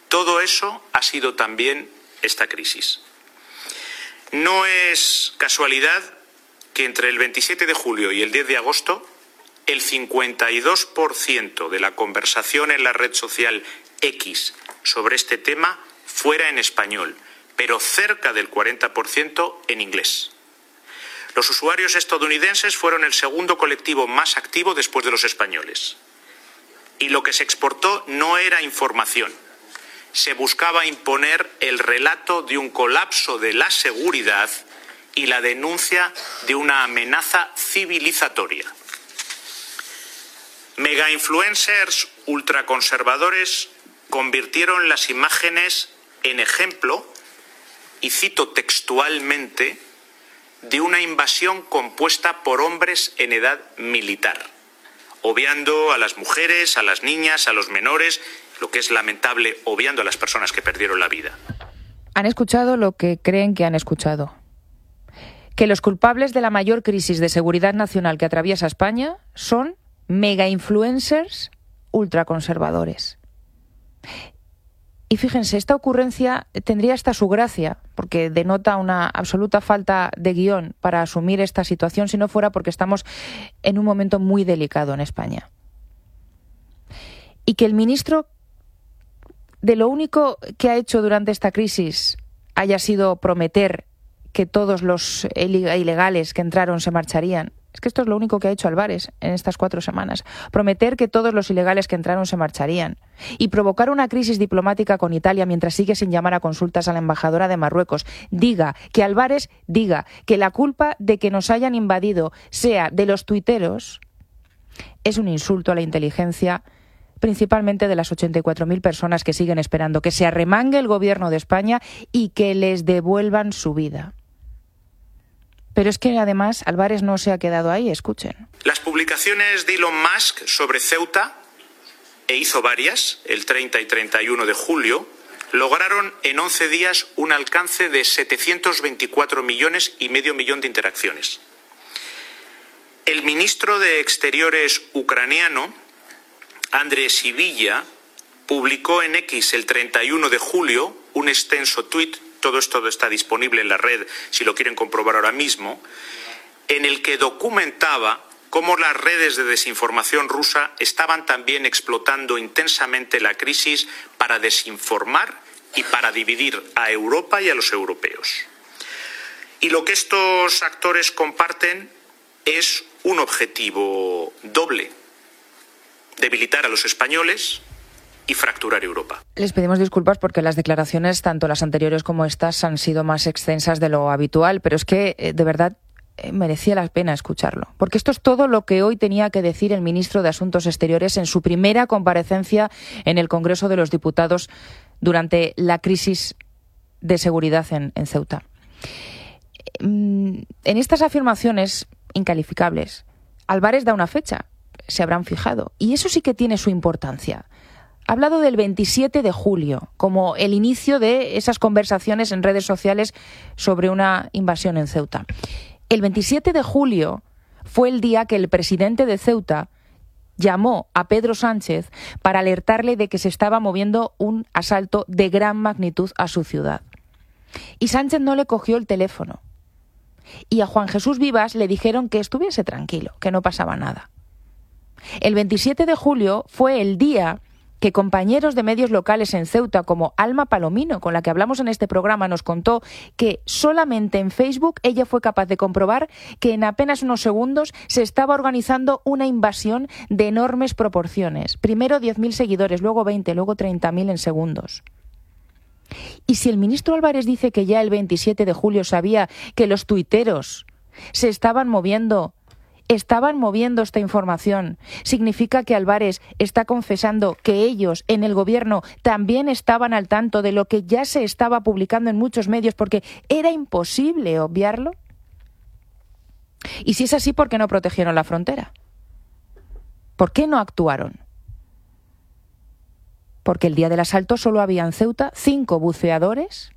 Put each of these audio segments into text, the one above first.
Todo eso ha sido también esta crisis. No es casualidad que entre el 27 de julio y el 10 de agosto el 52% de la conversación en la red social X sobre este tema fuera en español, pero cerca del 40% en inglés. Los usuarios estadounidenses fueron el segundo colectivo más activo después de los españoles. Y lo que se exportó no era información. Se buscaba imponer el relato de un colapso de la seguridad y la denuncia de una amenaza civilizatoria. Megainfluencers ultraconservadores convirtieron las imágenes en ejemplo, y cito textualmente, de una invasión compuesta por hombres en edad militar, obviando a las mujeres, a las niñas, a los menores, lo que es lamentable, obviando a las personas que perdieron la vida. Han escuchado lo que creen que han escuchado. Que los culpables de la mayor crisis de seguridad nacional que atraviesa España son mega-influencers ultraconservadores. Y fíjense, esta ocurrencia tendría hasta su gracia, porque denota una absoluta falta de guión para asumir esta situación, si no fuera porque estamos en un momento muy delicado en España. Y que el ministro, de lo único que ha hecho durante esta crisis, haya sido prometer que todos los ilegales que entraron se marcharían. Es que esto es lo único que ha hecho Álvarez en estas 4 semanas. Prometer que todos los ilegales que entraron se marcharían. Y provocar una crisis diplomática con Italia mientras sigue sin llamar a consultas a la embajadora de Marruecos. Que Álvarez diga que la culpa de que nos hayan invadido sea de los tuiteros, es un insulto a la inteligencia, principalmente de las 84.000 personas que siguen esperando que se arremangue el gobierno de España y que les devuelvan su vida. Pero es que además Álvarez no se ha quedado ahí, escuchen. Las publicaciones de Elon Musk sobre Ceuta, e hizo varias, el 30 y 31 de julio, lograron en 11 días un alcance de 724 millones y medio millón de interacciones. El ministro de Exteriores ucraniano, Andrei Sybiha, publicó en X el 31 de julio un extenso tuit, todo esto está disponible en la red si lo quieren comprobar ahora mismo, en el que documentaba cómo las redes de desinformación rusa estaban también explotando intensamente la crisis para desinformar y para dividir a Europa y a los europeos. Y lo que estos actores comparten es un objetivo doble: debilitar a los españoles y fracturar Europa. Les pedimos disculpas porque las declaraciones, tanto las anteriores como estas, han sido más extensas de lo habitual, pero es que, de verdad, merecía la pena escucharlo. Porque esto es todo lo que hoy tenía que decir el ministro de Asuntos Exteriores en su primera comparecencia en el Congreso de los Diputados durante la crisis de seguridad en Ceuta. En estas afirmaciones incalificables, Álvarez da una fecha, se habrán fijado, y eso sí que tiene su importancia. Ha hablado del 27 de julio como el inicio de esas conversaciones en redes sociales sobre una invasión en Ceuta. El 27 de julio fue el día que el presidente de Ceuta llamó a Pedro Sánchez para alertarle de que se estaba moviendo un asalto de gran magnitud a su ciudad. Y Sánchez no le cogió el teléfono. Y a Juan Jesús Vivas le dijeron que estuviese tranquilo, que no pasaba nada. El 27 de julio fue el día que compañeros de medios locales en Ceuta, como Alma Palomino, con la que hablamos en este programa, nos contó que solamente en Facebook ella fue capaz de comprobar que en apenas unos segundos se estaba organizando una invasión de enormes proporciones. Primero 10.000 seguidores, luego 20, luego 30.000 en segundos. Y si el ministro Álvarez dice que ya el 27 de julio sabía que los tuiteros se estaban moviendo esta información, significa que Álvarez está confesando que ellos en el gobierno también estaban al tanto de lo que ya se estaba publicando en muchos medios porque era imposible obviarlo. Y si es así, ¿por qué no protegieron la frontera? ¿Por qué no actuaron? Porque el día del asalto solo había en Ceuta 5 buceadores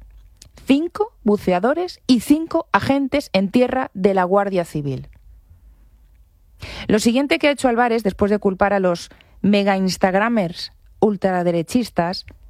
y 5 agentes en tierra de la Guardia Civil. Lo siguiente que ha hecho Álvarez, después de culpar a los mega instagramers ultraderechistas,